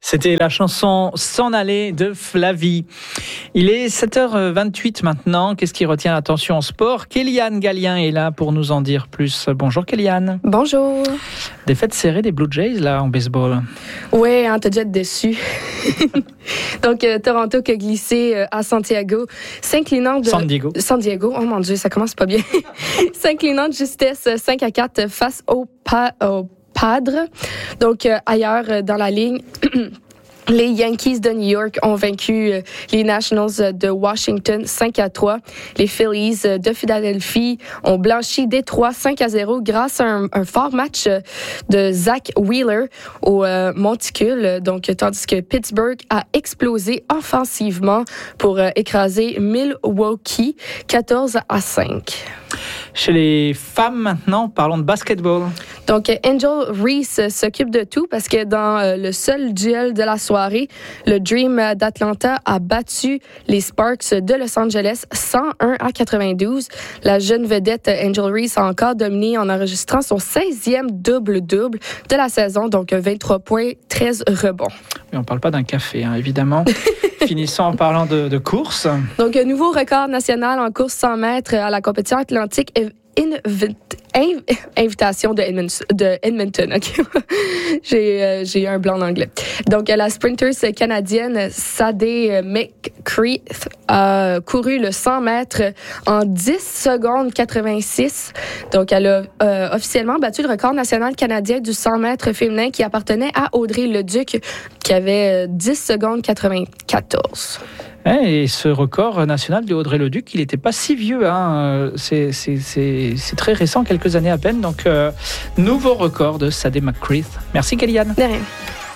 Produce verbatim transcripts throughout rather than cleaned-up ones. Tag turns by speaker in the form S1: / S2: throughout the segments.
S1: C'était la chanson « S'en aller » de Flavie. Il est sept heures vingt-huit maintenant. Qu'est-ce qui retient l'attention en sport? Kéliane Gallien est là pour nous en dire plus. Bonjour Kéliane.
S2: Bonjour.
S1: Défaite serrée des Blue Jays là en baseball.
S2: Ouais, hein, t'as déjà été déçu. Donc euh, Toronto qui a glissé euh, à Santiago, s'inclinant de
S1: San Diego.
S2: San Diego. Oh mon Dieu, ça commence pas bien. S'inclinant de justesse cinq à quatre face au pa... au Padre. Donc, euh, ailleurs dans la ligne, les Yankees de New York ont vaincu euh, les Nationals de Washington cinq à trois. Les Phillies de Philadelphie ont blanchi Détroit cinq à zéro grâce à un, un fort match de Zach Wheeler au euh, monticule. Donc, tandis que Pittsburgh a explosé offensivement pour euh, écraser Milwaukee quatorze à cinq.
S1: Chez les femmes maintenant, parlons de basketball.
S2: Donc, Angel Reese s'occupe de tout parce que dans euh, le seul duel de la soirée, le Dream d'Atlanta a battu les Sparks de Los Angeles cent un à quatre-vingt-douze. La jeune vedette Angel Reese a encore dominé en enregistrant son seizième double-double de la saison, donc vingt-trois points, treize rebonds.
S1: Mais on ne parle pas d'un café, hein, évidemment. Finissons en parlant de, de course.
S2: Donc, un nouveau record national en course cent mètres à la compétition atlantique Invi- Inv- invitation de Edmonton. De Edmonton okay. j'ai, euh, j'ai eu un blanc en anglais. Donc, la sprinteuse canadienne Sadie McCreath a couru le cent mètres en dix secondes quatre-vingt-six. Donc, elle a euh, officiellement battu le record national canadien du cent mètres féminin qui appartenait à Audrey Leduc, qui avait dix secondes quatre-vingt-quatorze.
S1: Et ce record national de Audrey Leduc, il n'était pas si vieux. Hein. C'est, c'est, c'est, c'est très récent, quelques années à peine. Donc, euh, nouveau record de Sadie McCreath. Merci, Kéliane.
S2: De rien.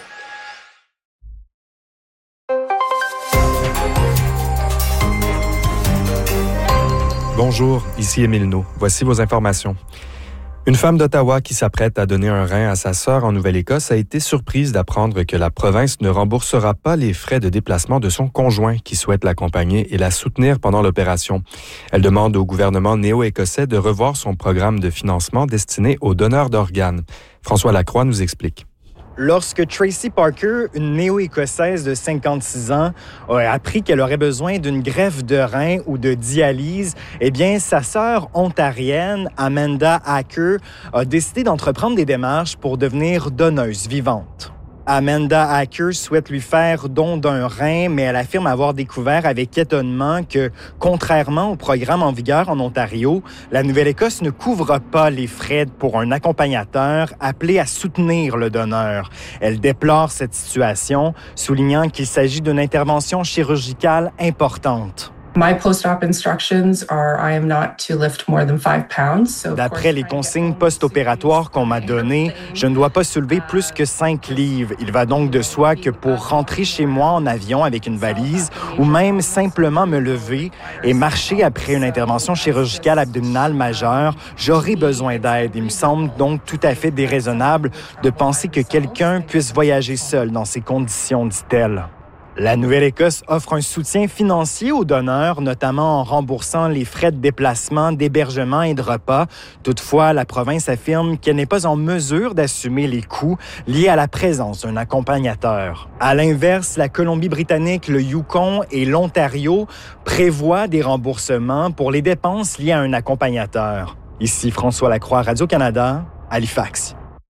S3: Bonjour, ici Émile No. Voici vos informations. Une femme d'Ottawa qui s'apprête à donner un rein à sa sœur en Nouvelle-Écosse a été surprise d'apprendre que la province ne remboursera pas les frais de déplacement de son conjoint qui souhaite l'accompagner et la soutenir pendant l'opération. Elle demande au gouvernement néo-écossais de revoir son programme de financement destiné aux donneurs d'organes. François Lacroix nous explique.
S4: Lorsque Tracy Parker, une néo-écossaise de cinquante-six ans, a appris qu'elle aurait besoin d'une greffe de rein ou de dialyse, eh bien, sa sœur ontarienne, Amanda Acker, a décidé d'entreprendre des démarches pour devenir donneuse vivante. Amanda Acker souhaite lui faire don d'un rein, mais elle affirme avoir découvert avec étonnement que, contrairement au programme en vigueur en Ontario, la Nouvelle-Écosse ne couvre pas les frais pour un accompagnateur appelé à soutenir le donneur. Elle déplore cette situation, soulignant qu'il s'agit d'une intervention chirurgicale importante.
S5: My post-op instructions are I am not to lift more than five pounds. So
S4: D'après les consignes post-opératoires qu'on m'a données, je ne dois pas soulever plus que cinq livres. Il va donc de soi que pour rentrer chez moi en avion avec une valise ou même simplement me lever et marcher après une intervention chirurgicale abdominale majeure, j'aurai besoin d'aide. Il me semble donc tout à fait déraisonnable de penser que quelqu'un puisse voyager seul dans ces conditions, dit-elle. La Nouvelle-Écosse offre un soutien financier aux donneurs, notamment en remboursant les frais de déplacement, d'hébergement et de repas. Toutefois, la province affirme qu'elle n'est pas en mesure d'assumer les coûts liés à la présence d'un accompagnateur. À l'inverse, la Colombie-Britannique, le Yukon et l'Ontario prévoient des remboursements pour les dépenses liées à un accompagnateur. Ici François Lacroix, Radio-Canada, Halifax.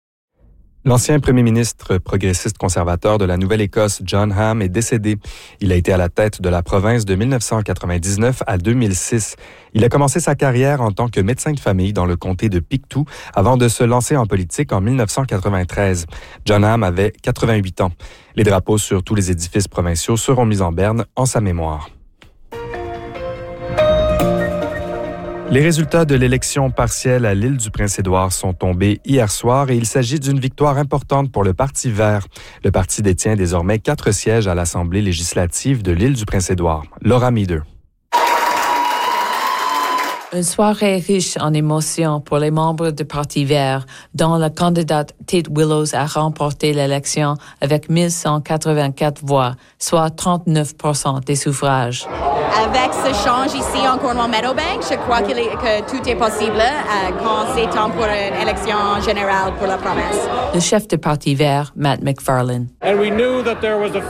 S3: L'ancien premier ministre progressiste conservateur de la Nouvelle-Écosse, John Ham, est décédé. Il a été à la tête de la province de dix-neuf cent quatre-vingt-dix-neuf à deux mille six. Il a commencé sa carrière en tant que médecin de famille dans le comté de Pictou avant de se lancer en politique en dix-neuf cent quatre-vingt-treize. John Ham avait quatre-vingt-huit ans. Les drapeaux sur tous les édifices provinciaux seront mis en berne en sa mémoire. Les résultats de l'élection partielle à l'île du Prince-Édouard sont tombés hier soir et il s'agit d'une victoire importante pour le Parti vert. Le parti détient désormais quatre sièges à l'Assemblée législative de l'île du Prince-Édouard. Laura Meader.
S6: Une soirée riche en émotions pour les membres du Parti vert, dont la candidate Tate Willows a remporté l'élection avec mille cent quatre-vingt-quatre voix, soit trente-neuf pour cent des suffrages.
S7: avec ce change ici en Cornwall-Meadowbank, je crois que, que tout est possible euh, quand c'est temps pour une élection générale pour la province.
S6: Le chef du Parti vert, Matt McFarlane.
S8: And we knew that there was a